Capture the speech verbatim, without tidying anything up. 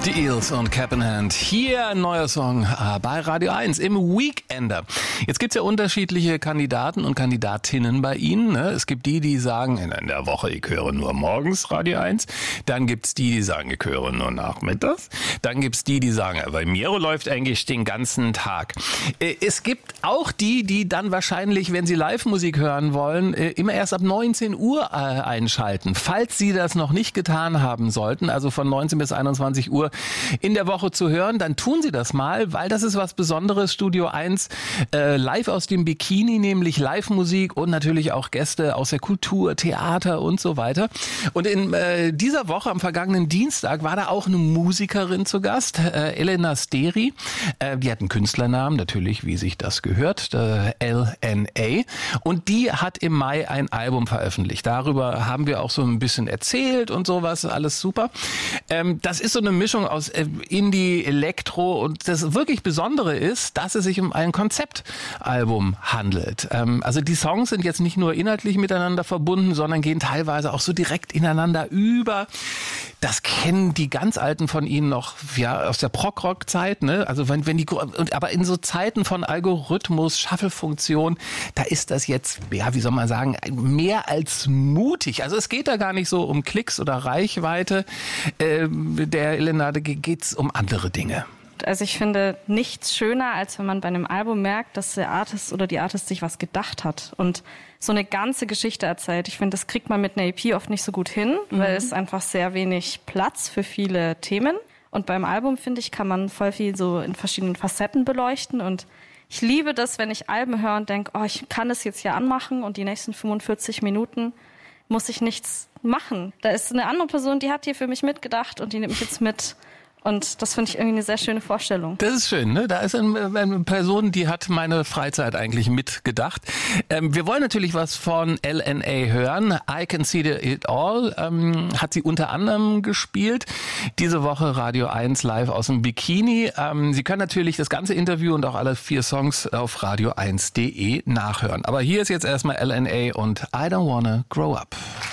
Die Eels und Cap in Hand. Hier ein neuer Song äh, bei Radio eins im Weekender. Jetzt gibt's ja unterschiedliche Kandidaten und Kandidatinnen bei Ihnen. Ne? Es gibt die, die sagen, in der Woche, ich höre nur morgens Radio eins. Dann gibt's die, die sagen, ich höre nur nachmittags. Dann gibt's die, die sagen, bei Miro läuft eigentlich den ganzen Tag. Äh, es gibt auch die, die dann wahrscheinlich, wenn sie Live-Musik hören wollen, äh, immer erst ab neunzehn Uhr äh, einschalten. Falls Sie das noch nicht getan haben sollten, also von neunzehn bis einundzwanzig Uhr in der Woche zu hören, dann tun Sie das mal, weil das ist was Besonderes. Studio eins äh, live aus dem Bikini, nämlich Live-Musik und natürlich auch Gäste aus der Kultur, Theater und so weiter. Und in äh, dieser Woche, am vergangenen Dienstag, war da auch eine Musikerin zu Gast, äh, Elena Steri. Äh, die hat einen Künstlernamen, natürlich, wie sich das gehört, äh, L N A. Und die hat im Mai ein Album veröffentlicht. Darüber haben wir auch so ein bisschen erzählt und sowas, alles super. Ähm, das ist so eine Mischung aus Indie, Elektro und das wirklich Besondere ist, dass es sich um ein Konzeptalbum handelt. Also die Songs sind jetzt nicht nur inhaltlich miteinander verbunden, sondern gehen teilweise auch so direkt ineinander über. Das kennen die ganz Alten von Ihnen noch ja, aus der Prog-Rock-Zeit, ne? Also wenn, wenn die, aber in so Zeiten von Algorithmus, Shuffle-Funktion, da ist das jetzt, ja, wie soll man sagen, mehr als mutig. Also es geht da gar nicht so um Klicks oder Reichweite. Äh, der Elena geht es um andere Dinge. Also ich finde nichts schöner, als wenn man bei einem Album merkt, dass der Artist oder die Artist sich was gedacht hat und so eine ganze Geschichte erzählt. Ich finde, das kriegt man mit einer E P oft nicht so gut hin, mhm. weil es einfach sehr wenig Platz für viele Themen. Und beim Album, finde ich, kann man voll viel so in verschiedenen Facetten beleuchten. Und ich liebe das, wenn ich Alben höre und denke, oh, ich kann das jetzt hier anmachen und die nächsten fünfundvierzig Minuten muss ich nichts machen. Da ist eine andere Person, die hat hier für mich mitgedacht und die nimmt mich jetzt mit. Und das finde ich irgendwie eine sehr schöne Vorstellung. Das ist schön, ne? Da ist eine, eine Person, die hat meine Freizeit eigentlich mitgedacht. Ähm, wir wollen natürlich was von L N A hören. I Can See It All ähm, hat sie unter anderem gespielt. Diese Woche Radio eins live aus dem Bikini. Ähm, Sie können natürlich das ganze Interview und auch alle vier Songs auf radio eins punkt de nachhören. Aber hier ist jetzt erstmal L N A und I Don't Wanna Grow Up.